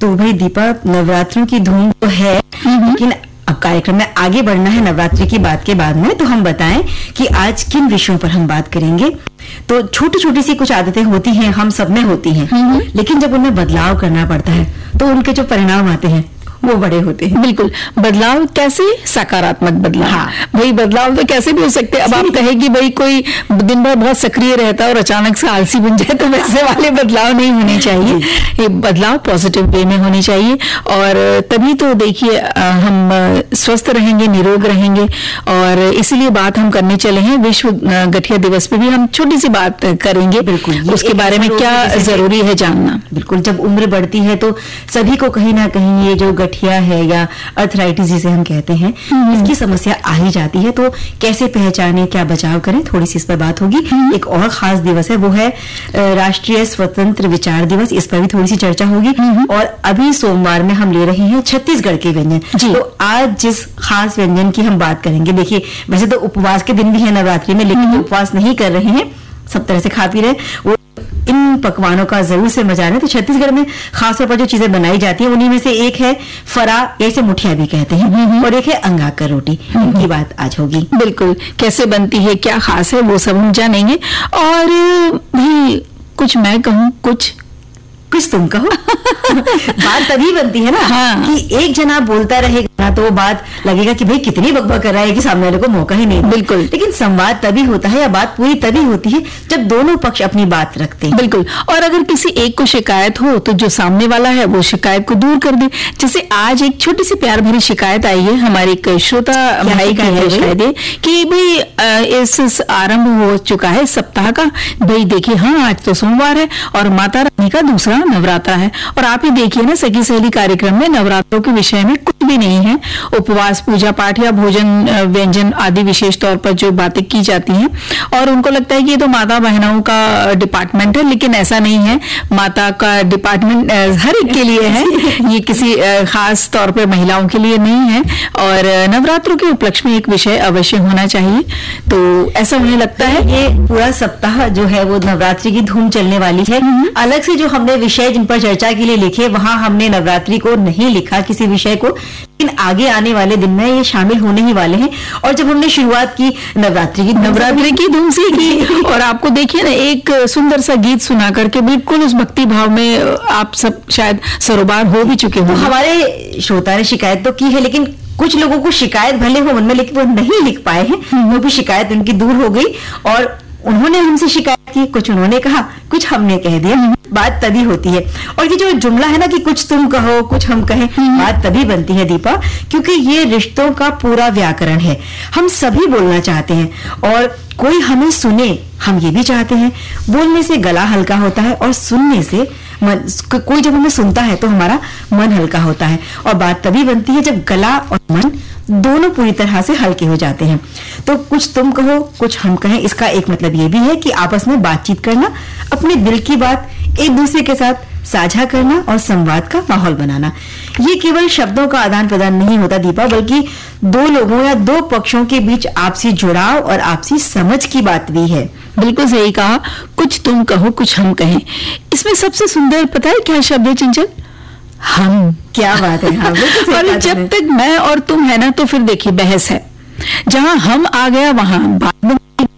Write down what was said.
तो भाई दीपा, नवरात्रों की धूम तो है, लेकिन अब कार्यक्रम में आगे बढ़ना है नवरात्रि की बात के बाद में, तो हम बताएं कि आज किन विषयों पर हम बात करेंगे। तो छोटी छोटी सी कुछ आदतें होती हैं, हम सब में होती हैं, लेकिन जब उनमें बदलाव करना पड़ता है तो उनके जो परिणाम आते हैं वो बड़े होते हैं। बिल्कुल, बदलाव कैसे? सकारात्मक बदलाव। हाँ। भाई बदलाव तो कैसे भी हो सकते हैं। अब आप कहें कि भाई कोई दिन भर बहुत सक्रिय रहता है और अचानक से आलसी बन जाए, तो वैसे वाले बदलाव नहीं होने चाहिए। ये बदलाव पॉजिटिव वे में होने चाहिए, और तभी तो देखिए हम स्वस्थ रहेंगे, निरोग रहेंगे। और इसीलिए बात हम करने चले हैं, विश्व गठिया दिवस पे भी हम छोटी सी बात करेंगे। बिल्कुल, उसके बारे में क्या जरूरी है जानना। बिल्कुल, जब उम्र बढ़ती है तो सभी को कहीं ना कहीं ये जो गठिया है या अर्थराइटिस जिसे हम कहते हैं, इसकी समस्या आ ही जाती है। तो कैसे पहचाने, क्या बचाव करें, थोड़ी सी इस पर बात होगी। एक और खास दिवस है, वो है राष्ट्रीय स्वतंत्र विचार दिवस। इस पर भी थोड़ी सी चर्चा होगी। और अभी सोमवार में हम ले रहे हैं छत्तीसगढ़ के व्यंजन। तो आज जिस खास व्यंजन की हम बात करेंगे, देखिए वैसे तो उपवास के दिन भी है नवरात्रि में, लेकिन जो उपवास नहीं कर रहे हैं, सब तरह से खा पी रहे, वो इन पकवानों का जरूर से मजा है। तो छत्तीसगढ़ में खासतौर पर जो चीजें बनाई जाती हैं, उन्हीं में से एक है फरा, जैसे मुठिया भी कहते हैं, और एक है अंगाकर रोटी। इनकी बात आज होगी। बिल्कुल, कैसे बनती है, क्या खास है, वो सब हम जानेंगे। और भी कुछ मैं कहूँ, कुछ तुम कहो। बात तभी बनती है ना, हाँ। कि एक जना बोलता रहेगा तो वो बात लगेगा कि भाई कितनी बकबक कर रहा है कि सामने वाले को मौका ही नहीं। बिल्कुल, लेकिन संवाद तभी होता है या बात पूरी तभी होती है जब दोनों पक्ष अपनी बात रखते हैं। बिल्कुल, और अगर किसी एक को शिकायत हो तो जो सामने वाला है वो शिकायत को दूर कर दे। जैसे आज एक छोटी सी प्यार भरी शिकायत आई है, हमारे एक श्रोता भाई की है शायद, कि भाई इस आरंभ हो चुका है सप्ताह का। भाई देखिए, हाँ आज तो सोमवार है और माता रानी का दूसरा नवरात्रा है, और आप ही देखिए ना, सखी सहेली कार्यक्रम में नवरात्रों के विषय में कुछ भी नहीं है। उपवास, पूजा पाठ या भोजन, व्यंजन आदि विशेष तौर पर जो बातें की जाती हैं, और उनको लगता है कि ये तो माता बहनों का डिपार्टमेंट है, लेकिन ऐसा नहीं है। माता का डिपार्टमेंट हर एक के लिए है, ये किसी खास तौर पर महिलाओं के लिए नहीं है। और नवरात्रों के उपलक्ष्य में एक विषय अवश्य होना चाहिए, तो ऐसा उन्हें लगता है। ये पूरा सप्ताह जो है वो नवरात्रि की धूम चलने वाली है। अलग से जो हमने विषय जिन पर चर्चा के लिए लिखे, वहां हमने नवरात्रि को नहीं लिखा किसी विषय को, लेकिन आगे आने वाले दिन में ये शामिल होने ही वाले हैं। और जब हमने शुरुआत की नवरात्रि की धूम से की, और आपको देखिए ना, एक सुंदर सा गीत सुना करके बिल्कुल उस भक्ति भाव में आप सब शायद सरोबार हो भी चुके हो। हमारे श्रोता ने शिकायत तो की है, लेकिन कुछ लोगों को शिकायत भले हो मन में, लेकिन वो नहीं लिख पाए हैं। वो भी शिकायत उनकी दूर हो गई, और उन्होंने हमसे शिकायत की, कुछ उन्होंने कहा, कुछ हमने कह दिया। बात तभी होती है। और ये जो जुमला है ना कि कुछ तुम कहो कुछ हम कहें, बात तभी बनती है दीपा, क्योंकि ये रिश्तों का पूरा व्याकरण है। हम सभी बोलना चाहते हैं और कोई हमें सुने, हम ये भी चाहते हैं। बोलने से गला हल्का होता है और सुनने से मन, कोई जब हमें सुनता है तो हमारा मन हल्का होता है। और बात तभी बनती है जब गला और मन दोनों पूरी तरह से हल्के हो जाते हैं। तो कुछ तुम कहो कुछ हम कहें, इसका एक मतलब ये भी है कि आपस में बातचीत करना, अपने दिल की बात एक दूसरे के साथ साझा करना और संवाद का माहौल बनाना। ये केवल शब्दों का आदान प्रदान नहीं होता दीपा, बल्कि दो लोगों या दो पक्षों के बीच आपसी जुड़ाव और आपसी समझ की बात भी है। बिल्कुल सही कहा, कुछ तुम कहो कुछ हम कहें। इसमें सबसे सुंदर पता है क्या शब्द है चंचल? हम। क्या बात है। हाँ, और जब तक मैं और तुम है ना, तो फिर देखिए बहस है। जहां हम आ गया वहां बात